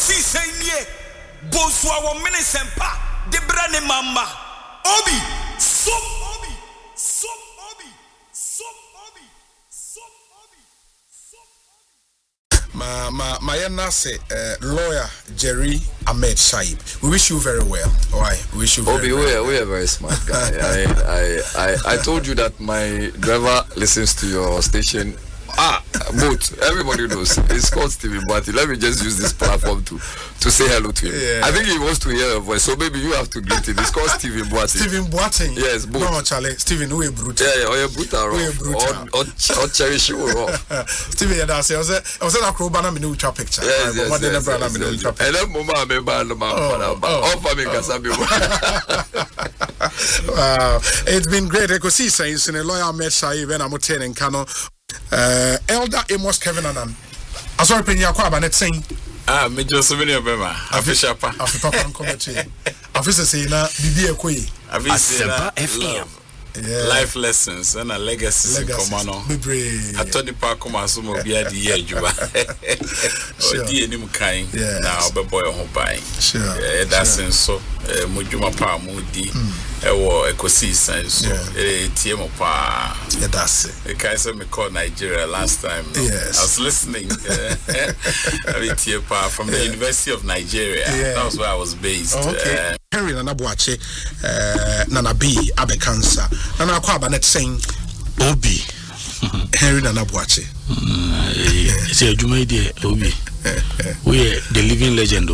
Ekosi senye Boswa wa mene sempa Debrane mamba Obi Som Obi Som Obi Som Obi Som Obi Som Obi My nase lawyer Jerry Ahmed Shaib. We wish you very well. Alright, we wish you very well. We are very smart guy. I told you that my driver listens to your station. Both. Everybody knows. It's called Stephen Boateng. Let me just use this platform to say hello to him. Yeah. I think he wants to hear your voice, so maybe you have to greet him. It's called Stephen Boateng. Stephen Boateng? Yes, both. No, Charlie. Stephen, who is brutal? Yeah, or you're brutal. Or cherish you. Stephen, yeah, that's it. I was at a crowbar, I'm in a picture. Yes. And then Mama, I'm it's been great. I could see saying in a lawyer met Shaib and I'm attending Kano. Elder Amos Kevin Anan. I saw a penny aqua, net saying, Major Souvenir Bema, official papa, officer saying, Bibi Akui, FM. Life lessons and a legacy in Comano. I told the park Comasumo be at the year, Juba. Dear Nimukai, now, but boy, hoping. Sure, that's so Mujuma Pa Moody. A Kosi sense, TMO Pa. That's it. The Kaiser me called Nigeria last time. Yes, I was listening. From the University of Nigeria. That was where I was based. Okay. Henry Nanabuache, Nana B, Abekansa, Nana Kwabanet saying, Obi, Henry Nanabuache. It's a Jumaidi, Obi. We are the living legend.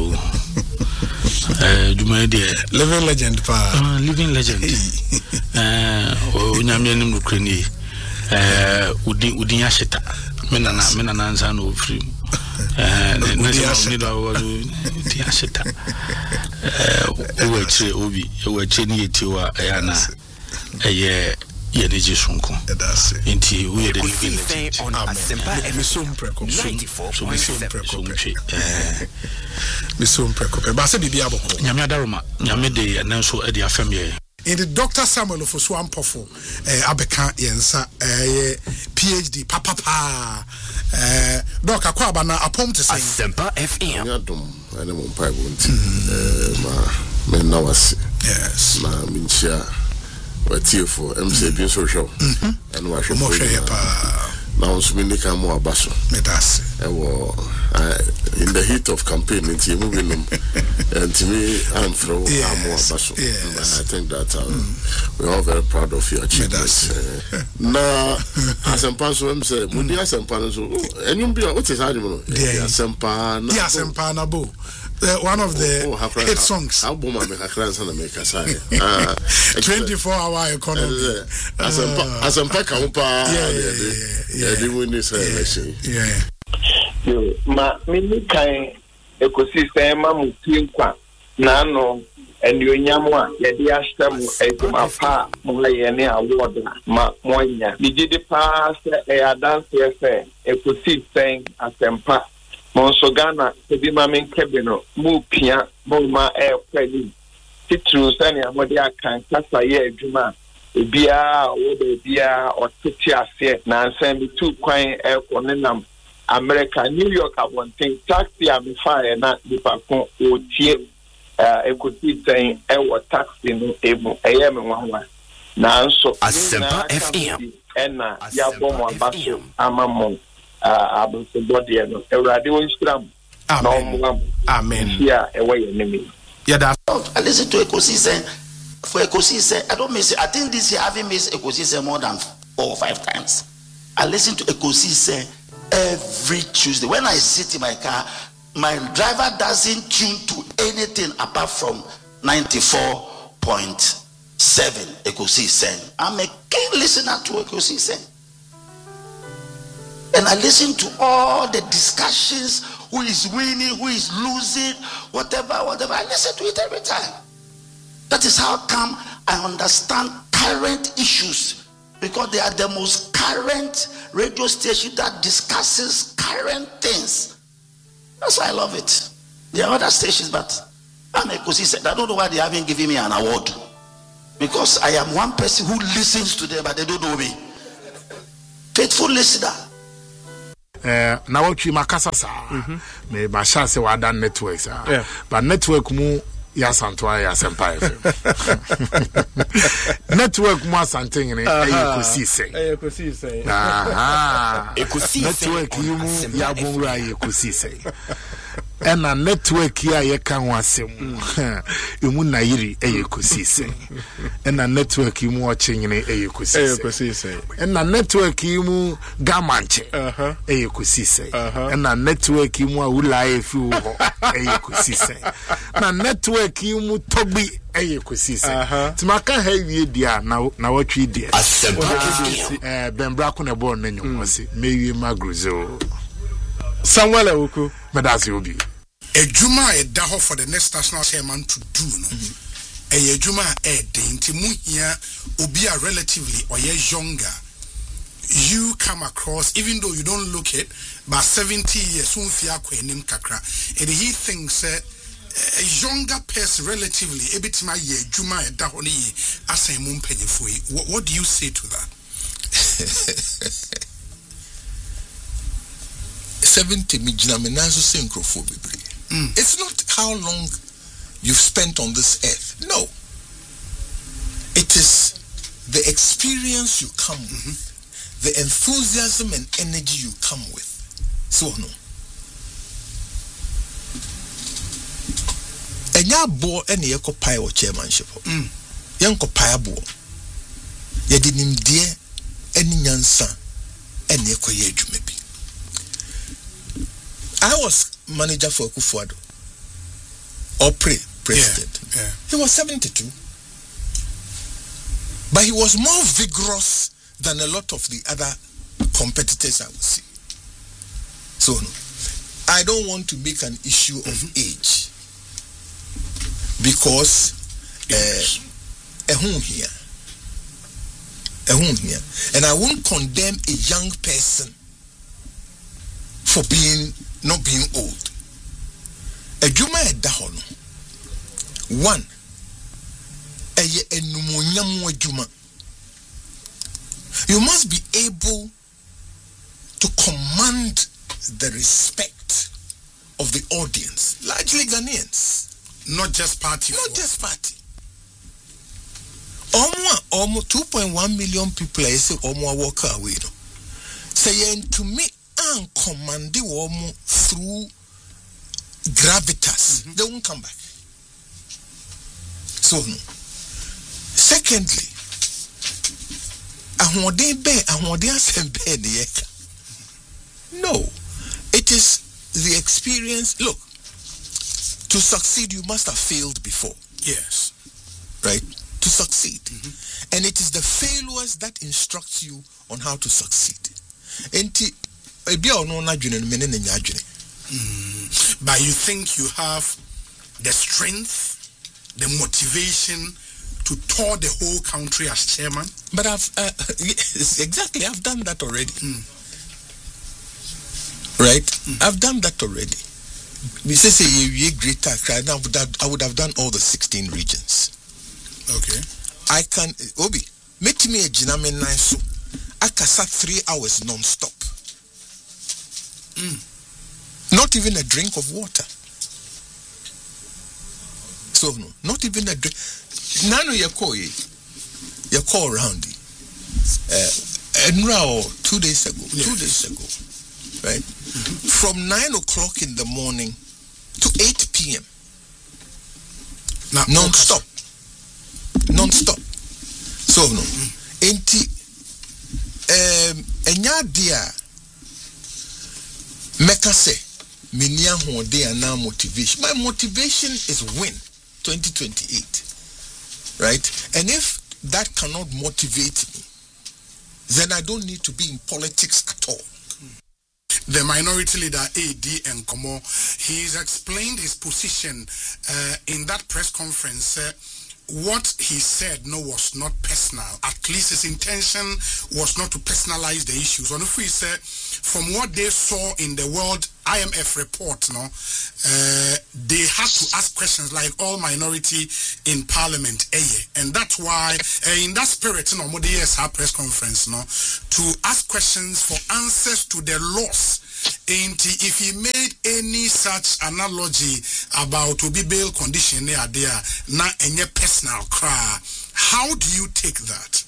Jumaidi, living legend, pa. Living legend. Unyamian Ukraine, Udinyashita, Menana Ansano free. Obi, we cheni etiwa ayana eye yeneji sunko. Inti we the living legend. Misum prekope. Ba se bibia boko. Nyame adaroma, nyame de enenso e de afam ye. In the Dr. Samuel Ofosu Ampofo, Abeka Yensa, PhD, Papa, Doc Aquabana, a poem to say, Semper FM. I don't want my Nawasi. Yes, my Minchia, what tearful, MC social, and wash your motion. Now, Sminika Moa Basso. Medas. In the heat of campaign, it's moving them, and to me, I'm through Moa Basso. I think that we're all very proud of your achievements. Now, as a person said, Mundia Sampano, and you'll be what is animal? Yes, Sampanabo. One of the hit songs. I'll boom my grandson and make a sign. 24-hour economy. As a pack of ma mini kai ecosystem mutinkwa na no enyonya a yedi ashtam eduma pa mo ye ne award ma monya digidi pa se dance se ecosystem asempa monso Ghana ebi ma men kebino mu pia mo ma kwali titru sani amode akan kasa ye adwuma ebia wo de bia otiti ase na ansem bi tu kwan ekonenam America, New York, I want to taxi. I'm fine. Not the Pacon or Tier. I could be saying, I was taxing able. I am one. Now, so Semper FM and Yaboma Basso, Amamon, Abel and a radio scrum. Amen. Yeah, away enemy. Yeah, that I listen to ecosystem for ecosystem. I don't miss it. I think this year I haven't missed ecosystem more than 4 or 5 times. I listen to ecosystem every Tuesday. When I sit in my car, my driver doesn't tune to anything apart from 94.7 ecosystem. I'm a keen listener to ecosystem. And I listen to all the discussions, who is winning, who is losing, whatever. I listen to it every time. That is how come I understand current issues. Because they are the most current radio station that discusses current things. That's why I love it. There are other stations, but I'm a ecosystem. I don't know why they haven't given me an award. Because I am one person who listens to them, but they don't know me. Faithful listener. na watwi makasa sa me ba sha se wa dan network sa but network mu ya Santoa ya Sempa FM network mu asante ngene ekosi sei aha network mu ya bonra ekosi sei ena network ya ye kan wasem emu na yiri ekosi sei ena network mu ochengene ekosi sei ena network mu gamanche ekosi sei ena network mu awula efu ho ekosi sei na network mu tobi ekosi sei timaka ha wie dia na watwi dia bembra ko na bo na nyumosi mewie magruzo Samuel Ewuku medasi obi ejuma e da ho for the next national chairman to do no ejuma e de nti mu hia obi a relatively or younger you come across even though you don't look it but 70 years soon fia kwenim kakra and he thinks a younger person relatively ebitima ye ejuma e da ho ni asan mu mpanyefo yi what do you say to that 70 mijina menazo synchrophobic. It's not how long you've spent on this earth. No. It is the experience you come with, the enthusiasm and energy you come with. So no. Enya bo ene yeko pai o chairmanship. Yanko pai bo. Yedi nimdie eni nyansa ene yeko ye adwuma bi. I was manager for Kufuado or president. Yeah. He was 72. But he was more vigorous than a lot of the other competitors I would see. So I don't want to make an issue of age because and I won't condemn a young person for not being old. Ejuma edahono. One, you must be able to command the respect of the audience, largely Ghanaians. Not just party. Not just party. Almost 2.1 million people I say almost walk away. Say to me and command the woman through gravitas. They won't come back. So secondly, no, it is the experience. Look, to succeed you must have failed before. Yes. Right? To succeed. And it is the failures that instruct you on how to succeed. But you think you have the strength, the motivation to tour the whole country as chairman? But exactly, I've done that already. Right? I've done that already. We say greater, I would have done all the 16 regions. Okay. I can, Obi, make me a jiname nice. I can sat 3 hours non-stop. Not even a drink of water. So no, not even a drink. Nano you call around it. 2 days ago. Yes. 2 days ago. Right? From 9 o'clock in the morning to 8 p.m. Non-stop. Non-stop. So no. Enti enya dia meka se minia hode ana motivation. My motivation is win 2028. Right? And if that cannot motivate me, then I don't need to be in politics at all. The minority leader AD Nkomo, he's explained his position in that press conference. What he said was not personal. At least his intention was not to personalize the issues. On if we say, from what they saw in the World IMF report, they had to ask questions like all minority in parliament, and that's why in that spirit, Modi's press conference, to ask questions for answers to the loss If he made any such analogy about to be bail condition there, na any personal cry, how do you take that?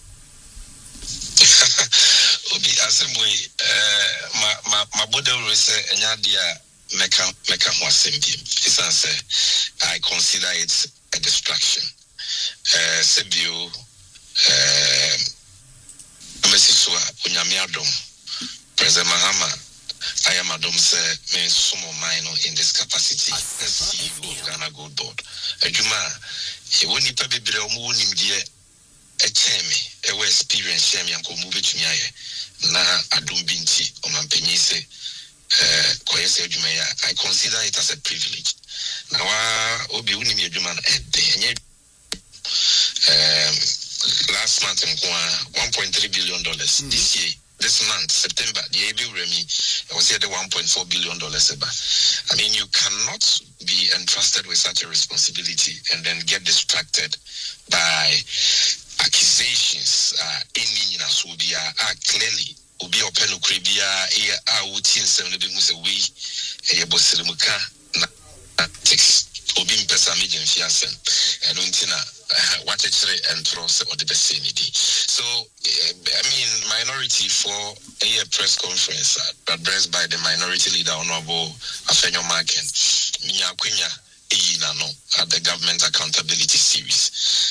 Obi assembly my body will say enya dia meka ho assembly. I consider it a distraction. Sebio Mesiswa Unyamiadom President Mahama I am Adom say me sumo mine in this capacity as CEO of Ghana Gold Board. Ejuma e woni pa bebre omo wonim die e cheme e we experience cheme yanko mu betumi aye na adom binti o mampanyi se koyese ejuma ya. I consider it as a privilege. Na wa obi wonim ejuma na enye last month $1.3 billion this year. This month, September, the AB Remy was here the $1.4 billion. I mean, you cannot be entrusted with such a responsibility and then get distracted by accusations. Clearly, Obi Openu Kribia, Autin Semusewi, Bosilimuka, Obi Mpesa Medium Fiasen, and Untina. What actually enters or the vicinity. So, I mean, minority for a press conference addressed by the minority leader, Honorable Afenyo Marken, Minya Kwenya, Eyinano, at the Government Accountability Series.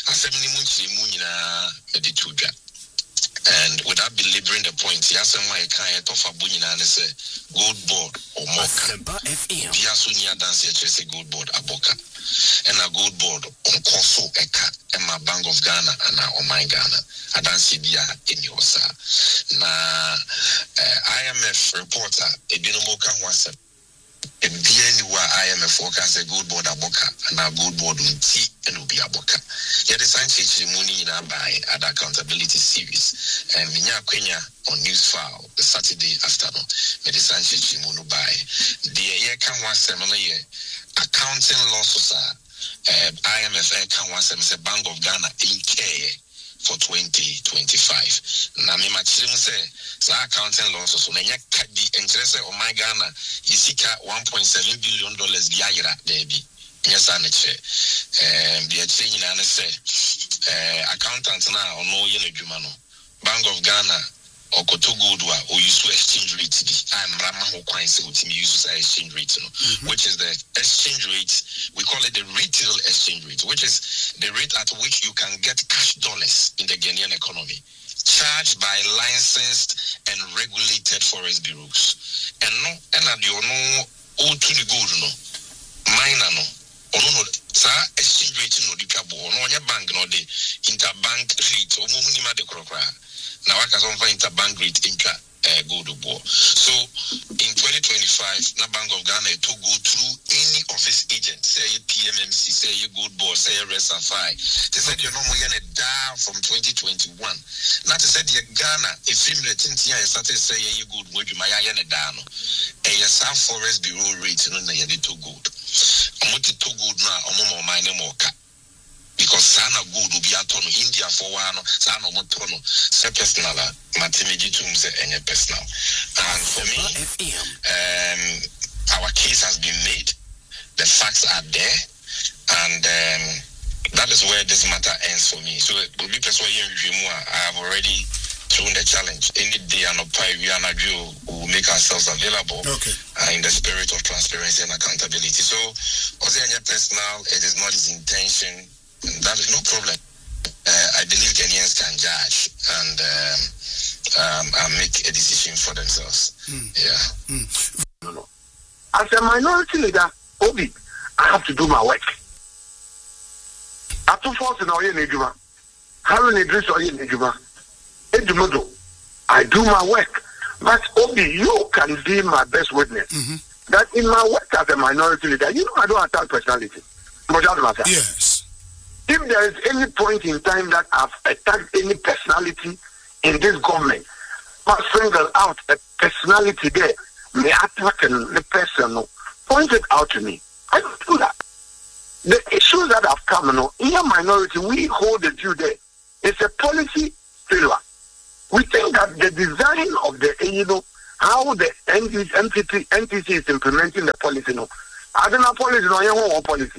And without belaboring the point, yes, my kind of Abunyina and say Gold Board or Moka. Piasunia dance a Gold Board Aboka. And a Gold Board on Koso Eka and my Bank of Ghana and now on my Ghana. I don't see Bia in Yosa. Na IMF reporter, a Binomoka was a BNY IMF forecast a Gold Board Aboka and a Gold Board Unti and Ubi Aboka. Yet the science ceremony in by at the accountability series and Minya Kwenya on News File the Saturday afternoon. The science ceremony by the year can one seminar accounting losses IMF can one seminar Bank of Ghana in care for 2025. Na me machim say sa accounting losses on nya kadi interest on my Ghana yisika $1.7 billion biayira debi. Yes, I the exchange and say accountant now or no yellow jumano. Bank of Ghana or Koto Goodwa or use exchange rate. I'm Rama who coins with me uses exchange rate, which is the exchange rate. We call it the retail exchange rate, which is the rate at which you can get cash dollars in the Ghanaian economy, charged by licensed and regulated forest bureaus. And no, and at your no, all to the good, no, minor no. No, sir, exchange rate no the cabo, no your bank no the interbank rate, or Mumima de Crocra. Now I can find interbank rate in go to war. So in 2025, the Bank of Ghana to go through any office agent, say PMMC, say you good boss, say RSFI. They said you're not more down from 2021. Not to say the Ghana, if you let in here, started say you good word, you might down. A South Forest Bureau rate, no, they too good. I'm not too good now, I'm more more because sana good will be at India for one, sana motono, say personal, Matimeji say any personal. And for me, our case has been made, the facts are there, and that is where this matter ends for me. So it will be I have already thrown the challenge. Any day and we will make ourselves available in the spirit of transparency and accountability. So any personal, it is not his intention. That is no problem. I believe Ghanaians can judge and make a decision for themselves. As a minority leader, Obi, I have to do my work. I took force in Oye Nejuma. Harun Idris Oye Nejuma. Edumodo. I do my work. But Obi, you can be my best witness. That in my work as a minority leader, you know I don't attack personality. Yes. If there is any point in time that I've attacked any personality in this government, must single out a personality there, may attack the person, point it out to me. I don't do that. The issues that have come, in a minority, we hold the view there. It's a policy failure. We think that the design of the how the NTC is implementing the policy. No, I don't know policy, no, your policy.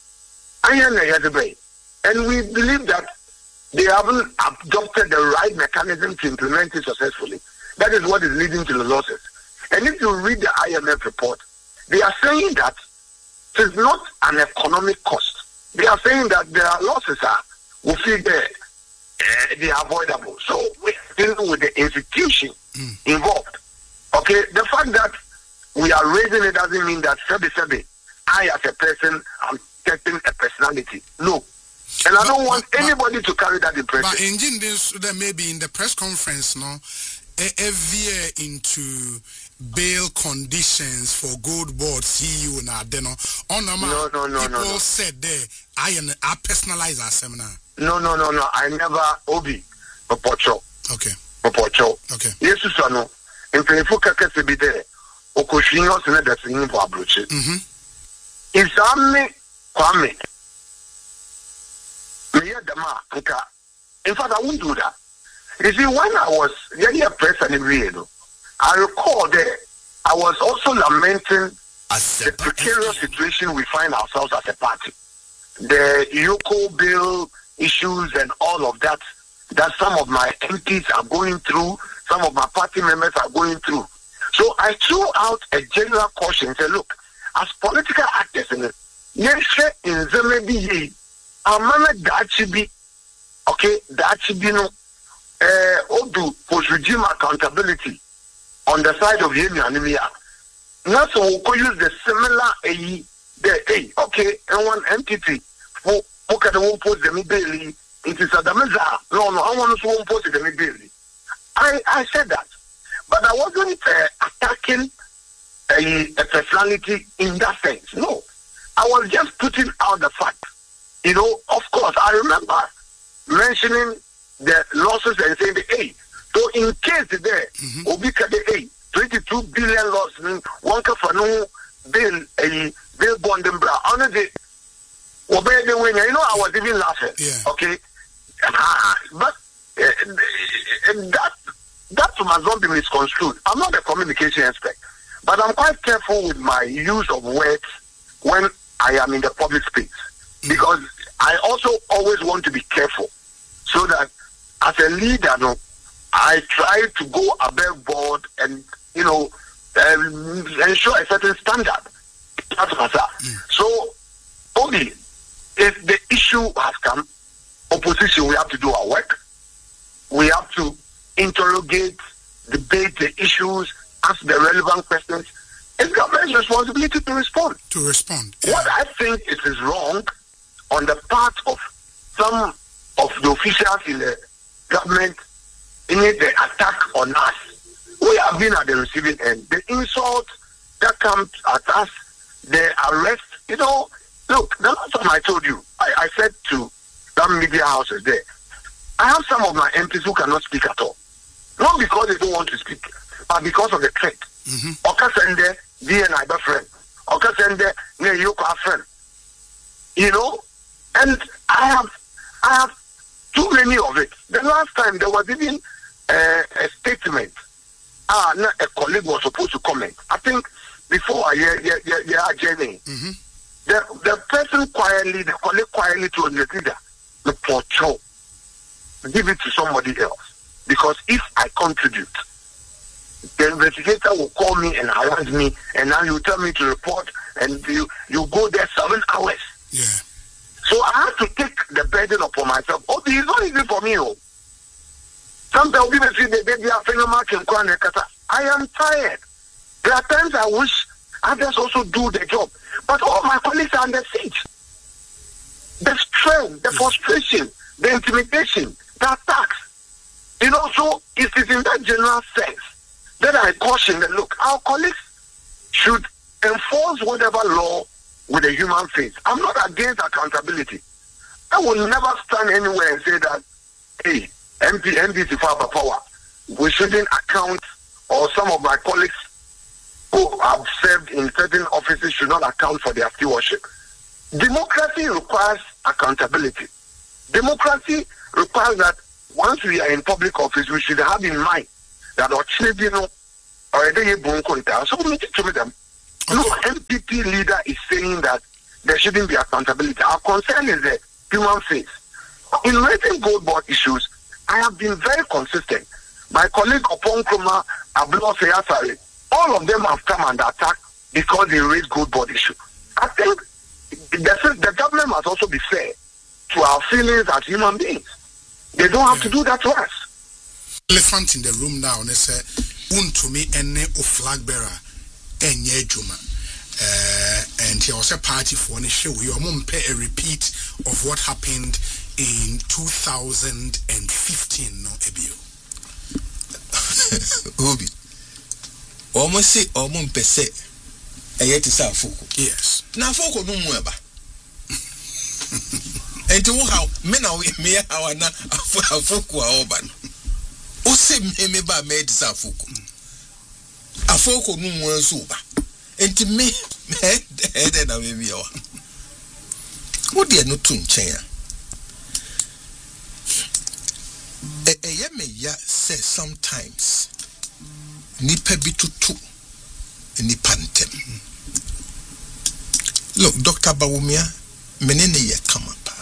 And we believe that they haven't adopted the right mechanism to implement it successfully. That is what is leading to the losses. And if you read the IMF report, they are saying that it is not an economic cost. They are saying that their losses will feel they are avoidable. So we are dealing with the institution involved. Okay, the fact that we are raising it doesn't mean that I as a person am taking a personality. No. And I don't want anybody to carry that impression. But in this, maybe in the press conference, no, every into bail conditions for Gold Board CEO na deno. People said there, I personalize our seminar. No. I never Obi Popocho. Okay. Popocho. Okay. Yes, no. In Penifuka Kasibi there, Okoshinyo Sene that's in for Abruchi. If Sami Kwame, in fact, I won't do that. You see, when I was really a person in Rio, I recall that I was also lamenting the precarious situation we find ourselves as a party. The Yoko bill issues and all of that some of my MPs are going through, some of my party members are going through. So I threw out a general caution and said, look, as political actors, that should be no Odu post-regime accountability on the side of Yemi and Nimia. Not so we could use the similar okay, and one entity who can won't post them daily. It is a dameza. No, I want to won't post them daily. I said that. But I wasn't attacking a personality in that sense. No. I was just putting out the fact. You know, of course, I remember mentioning the losses and saying so in case there, Obika the 22 billion loss, one for no bill bond and bra. Honestly, obey the winner. You know, I was even laughing. Yeah. Okay. But that must be misconstrued. I'm not a communication expert, but I'm quite careful with my use of words when I am in the public space, because I also always want to be careful so that as a leader, I try to go above board and, ensure a certain standard. So, only if the issue has come, opposition, we have to do our work. We have to interrogate, debate the issues, ask the relevant questions. It's government's responsibility to respond. Yeah. What I think it is wrong on the part of some of the officials in the government in the attack on us. We have been at the receiving end. The insult that comes at us, the arrest, look, the last time I told you, I said to some media houses there, I have some of my MPs who cannot speak at all. Not because they don't want to speak, but because of the threat. Okasende, DNI friend. Okasende, Yoko friend. And I have too many of it. The last time there was even a statement. A colleague was supposed to comment. I think before I journey, the person quietly, the colleague quietly told the leader, the portrait, give it to somebody else. Because if I contribute, the investigator will call me and harass me, and now you tell me to report, and you go there 7 hours. Yeah. So I have to take the burden upon myself. Oh, it's not easy for me. Sometimes people say they are phenomenal. I am tired. There are times I wish others also do the job. But all my colleagues are under siege. The strength, the frustration, the intimidation, the attacks. So it is in that general sense that I caution that, look, our colleagues should enforce whatever law with a human face. I'm not against accountability. I will never stand anywhere and say that, hey, MPs for power. We shouldn't account, or some of my colleagues who have served in certain offices should not account for their stewardship. Democracy requires accountability. Democracy requires that once we are in public office, we should have in mind that our children already bunko. So we need to meet them. No MPP leader is saying that there shouldn't be accountability. Our concern is the human face. In raising gold board issues, I have been very consistent. My colleague Opon Kroma, Ablo Seyasare, all of them have come under attack because they raised gold board issue. I think the government must also be fair to our feelings as human beings. They don't have to do that to us. Elephant in the room now, they say, "Untumi ene o flag bearer enye juma." And he was a party for an issue. We are pay a repeat of what happened in 2015. No, Ebio. Obi. Almost say almost per se. Yes. Now foko no mueba. And to how men are me how na afoko oban. O se me ba me disa afoko. Afoko no mu so ba. And me head na me biya. Wo de no to nchen a. Ya say sometimes nipa bi tutu nipa ntem. Look, Dr. Bawumia, menene ye kama pa.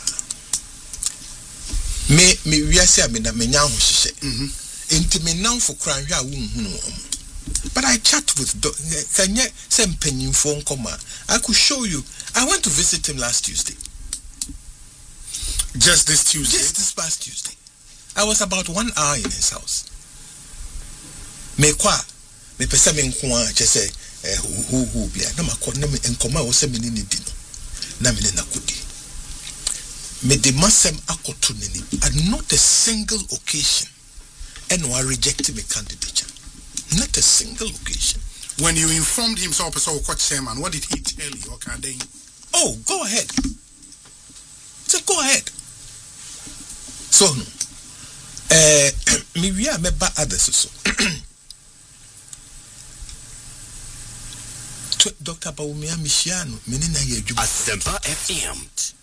Me wiase amena menya ho hye. Enti me now for kran hwa wo hunu om. But I chat with Kanye Sempanyinfo nkoma. I could show you. I went to visit him last Tuesday. Just this Tuesday? Just this past Tuesday. I was about 1 hour in his house. Me pesa me nko a say who bia na makọ na me nkoma wo se me ni di no na me na kodi me de masem akoto nani at not a single occasion and I rejected my candidature. Not a single occasion. When you informed him so chairman, what did he tell you? Okay, oh, go ahead. So go ahead. So me we are meba others so Dr. Bawumia Michiano, menina ye juba Asempa FM.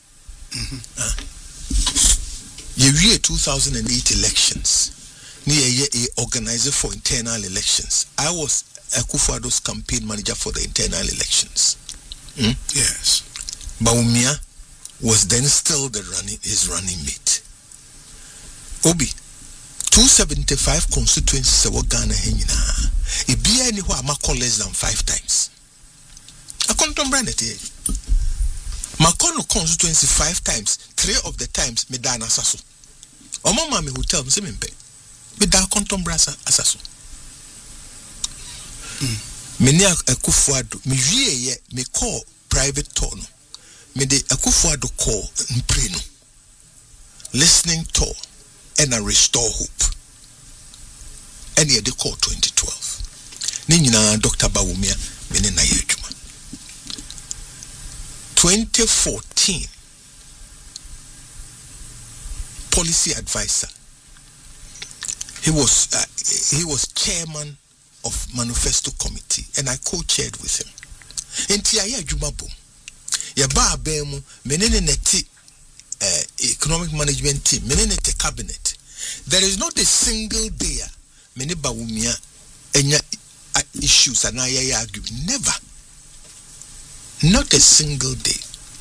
Year 2008 elections. Ni ye organizer for internal elections. I was Akufo-Addo's campaign manager for the internal elections. Yes. Bawumia was then still his running mate. Obi 275 constituencies wa Ghana henyina. E bia ni ho amako less than 5 times. I can't remember it. Makono constituency 5 times. 3 of the times me da na asaso. Omo ma me hotel me se me mpe. Me da contemporary asaso. Me ni Akufo-Addo me wie ye me call private tour no. Me de Akufo-Addo call mpre no. Listening tour and a restore hope. And ye de call 2012. Ni nyina Dr. Bawumia me ne na ye adwuma. 2014 policy advisor. He was chairman of manifesto committee and I co-chaired with him. Enti aye adwuma bom. Ye ba abemu menene neti economic management team, menene te cabinet. There is not a single day mene Bawumia enya issues and I argue. Never. Not a single day.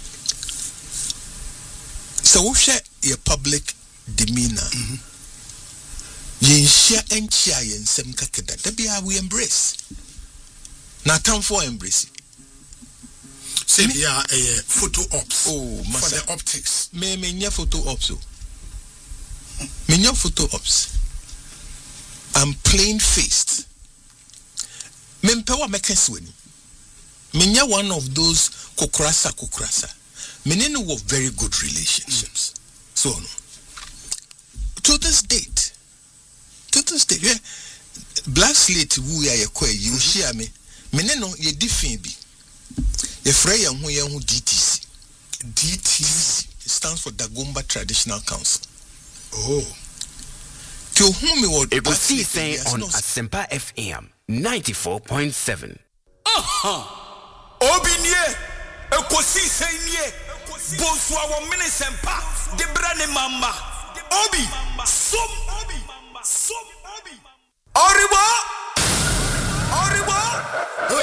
So we share your public demeanor. Yin share and chia yin sem kakeda. That be how we embrace. Now time for embrace. Say we are a photo ops. Oh, for the optics. Me nya photo ops. Me nya photo ops. I'm plain faced. Me mpewa mekesweni. Menya one of those kokrasa. Menene were very good relationships. So no. To this date, yeah, Black Slate wu ya yekwe you share me. Meneno ye different bi. Ye frey ya hu DTC. DTC stands for Dagomba Traditional Council. Oh. To whom we would say on Asempa FM 94.7. Obinye ekosi senye bonso awo minisempa de brane mamba obi som oribo